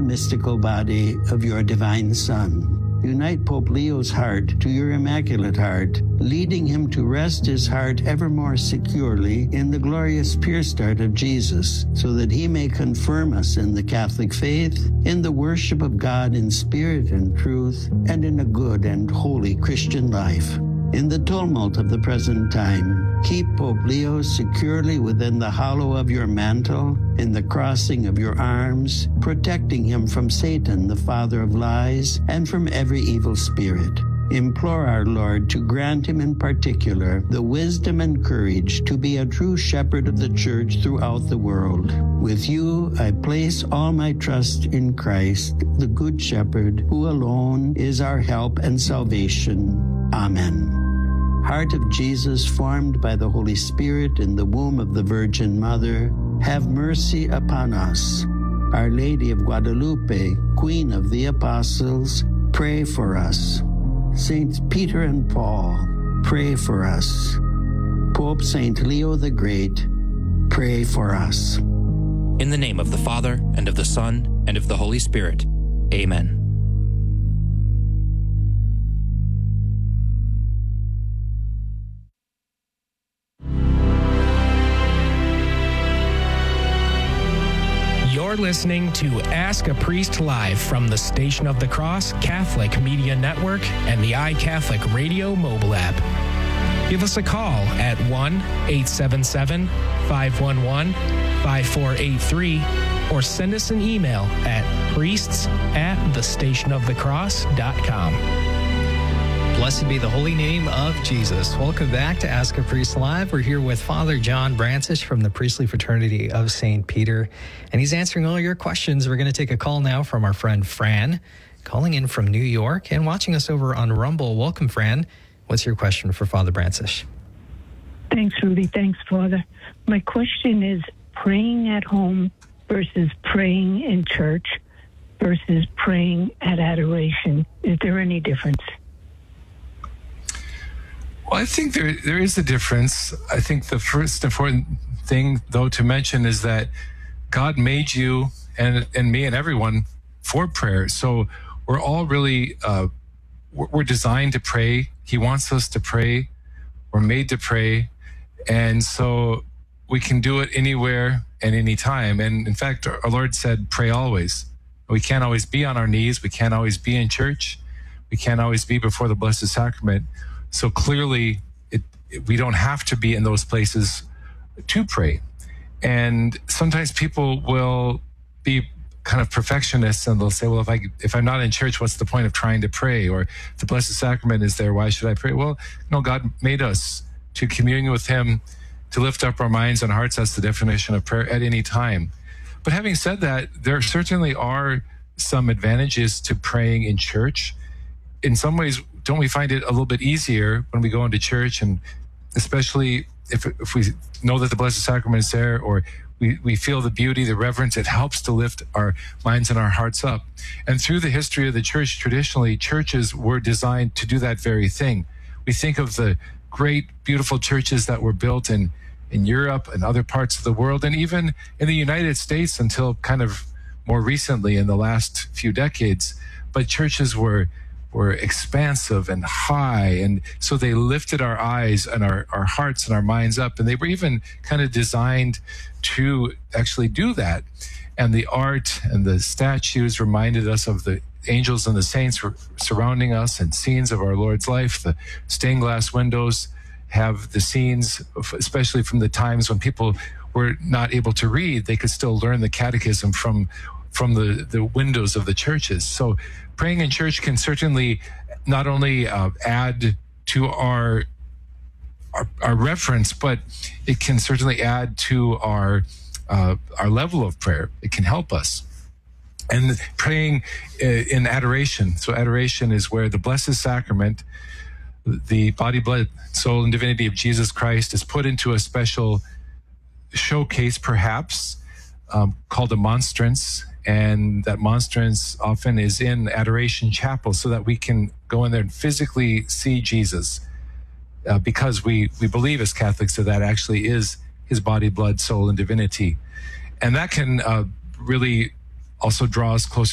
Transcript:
mystical body of your divine Son. Unite Pope Leo's heart to your Immaculate Heart, leading him to rest his heart ever more securely in the glorious pure start of Jesus, so that he may confirm us in the Catholic faith, in the worship of God in spirit and truth, and in a good and holy Christian life. In the tumult of the present time, keep Pope Leo securely within the hollow of your mantle, in the crossing of your arms, protecting him from Satan, the father of lies, and from every evil spirit. Implore our Lord to grant him in particular the wisdom and courage to be a true shepherd of the church throughout the world. With you, I place all my trust in Christ, the Good Shepherd, who alone is our help and salvation. Amen. Heart of Jesus, formed by the Holy Spirit in the womb of the Virgin Mother, have mercy upon us. Our Lady of Guadalupe, Queen of the Apostles, pray for us. Saints Peter and Paul, pray for us. Pope Saint Leo the Great, pray for us. In the name of the Father, and of the Son, and of the Holy Spirit. Amen. You're listening to Ask a Priest Live from the Station of the Cross Catholic Media Network and the iCatholic Radio mobile app. Give us a call at 1-877-511-5483 or send us an email at priests@thestationofthecross.com. Blessed be the holy name of Jesus. Welcome back to Ask a Priest Live. We're here with Father John Brantish from the Priestly Fraternity of St. Peter, and he's answering all your questions. We're going to take a call now from our friend Fran, calling in from New York and watching us over on Rumble. Welcome, Fran. What's your question for Father Brantish? Thanks, Rudy. Thanks, Father. My question is praying at home versus praying in church versus praying at adoration. Is there any difference? Well, I think there is a difference. I think the first important thing, though, to mention is that God made you and me and everyone for prayer. So we're all really, we're designed to pray. He wants us to pray. We're made to pray. And so we can do it anywhere and anytime. And in fact, our Lord said, pray always. We can't always be on our knees. We can't always be in church. We can't always be before the Blessed Sacrament. So clearly, we don't have to be in those places to pray. And sometimes people will be kind of perfectionists and they'll say, well, if I'm not in church, what's the point of trying to pray? Or if the Blessed Sacrament is there, why should I pray? Well, no, God made us to commune with him, to lift up our minds and hearts. That's the definition of prayer at any time. But having said that, there certainly are some advantages to praying in church. In some ways, don't we find it a little bit easier when we go into church, and especially if we know that the Blessed Sacrament is there, or we feel the beauty, the reverence, it helps to lift our minds and our hearts up. And through the history of the church, traditionally, churches were designed to do that very thing. We think of the great, beautiful churches that were built in Europe and other parts of the world, and even in the United States until kind of more recently in the last few decades. But churches were expansive and high, and so they lifted our eyes and our hearts and our minds up, and they were even kind of designed to actually do that. And the art and the statues reminded us of the angels and the saints surrounding us and scenes of our Lord's life. The stained glass windows have the scenes, especially from the times when people were not able to read, they could still learn the catechism from the windows of the churches. So praying in church can certainly not only add to our reference, but it can certainly add to our level of prayer. It can help us. And praying in adoration. So adoration is where the Blessed Sacrament, the body, blood, soul, and divinity of Jesus Christ is put into a special showcase, perhaps, called a monstrance. And that monstrance often is in Adoration Chapel so that we can go in there and physically see Jesus, because we believe as Catholics that actually is his body, blood, soul, and divinity. And that can really also draw us closer